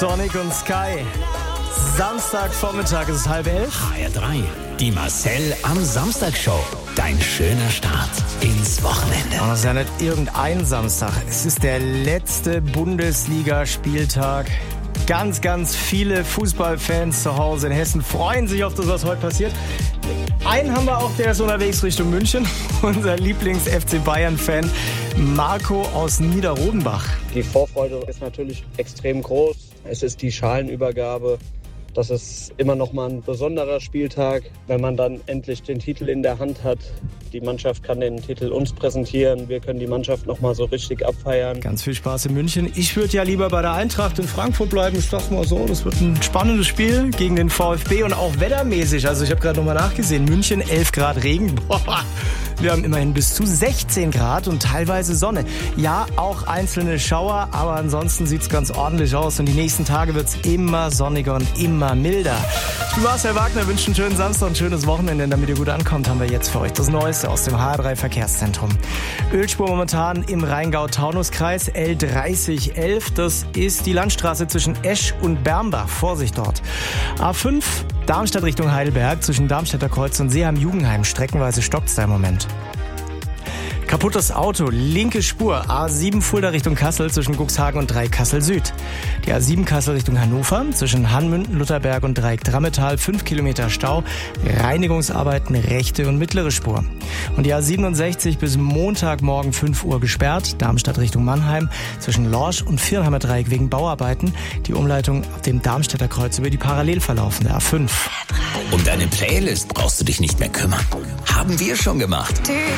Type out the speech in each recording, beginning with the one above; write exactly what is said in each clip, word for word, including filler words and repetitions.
Sonic und Sky. Samstagvormittag, es ist halb elf. H R drei, die Marcel am Samstag-Show. Dein schöner Start ins Wochenende. Und das ist ja nicht irgendein Samstag. Es ist der letzte Bundesligaspieltag. Ganz, ganz viele Fußballfans zu Hause in Hessen freuen sich auf das, was heute passiert. Einen haben wir auch, der ist unterwegs Richtung München. Unser Lieblings-F C Bayern-Fan Marco aus Niederrodenbach. Die Vorfreude ist natürlich extrem groß. Es ist die Schalenübergabe. Das ist immer noch mal ein besonderer Spieltag, wenn man dann endlich den Titel in der Hand hat. Die Mannschaft kann den Titel uns präsentieren. Wir können die Mannschaft noch mal so richtig abfeiern. Ganz viel Spaß in München. Ich würde ja lieber bei der Eintracht in Frankfurt bleiben. Ich sag's mal so, das wird ein spannendes Spiel gegen den VfB und auch wettermäßig. Also ich habe gerade noch mal nachgesehen. München, elf Grad Regen. Boah. Wir haben immerhin bis zu sechzehn Grad und teilweise Sonne. Ja, auch einzelne Schauer, aber ansonsten sieht's ganz ordentlich aus. Und die nächsten Tage wird's immer sonniger und immer milder. Ich bin Marcel Wagner, wünsche einen schönen Samstag und ein schönes Wochenende. Damit ihr gut ankommt, haben wir jetzt für euch das Neueste aus dem H R drei Verkehrszentrum. Ölspur momentan im Rheingau-Taunus-Kreis, L dreißig elf. Das ist die Landstraße zwischen Esch und Bermbach. Vorsicht dort. A fünf, Darmstadt Richtung Heidelberg, zwischen Darmstädter Kreuz und Seeheim-Jugendheim. Streckenweise stockt's da im Moment. Kaputtes Auto, linke Spur, A sieben Fulda Richtung Kassel zwischen Cuxhagen und Dreieck Kassel Süd. Die A sieben Kassel Richtung Hannover zwischen Hanmünden, Lutherberg und Dreieck Drammetal, fünf Kilometer Stau, Reinigungsarbeiten rechte und mittlere Spur. Und die A siebenundsechzig bis Montagmorgen fünf Uhr gesperrt, Darmstadt Richtung Mannheim zwischen Lorsch und Viernheimer Dreieck wegen Bauarbeiten. Die Umleitung auf dem Darmstädter Kreuz über die parallel verlaufende A fünf. Um deine Playlist brauchst du dich nicht mehr kümmern. Haben wir schon gemacht.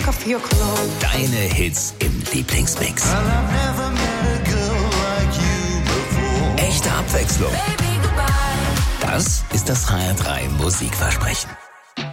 Deine Hits im Lieblingsmix. Echte Abwechslung. Das ist das H R drei Musikversprechen.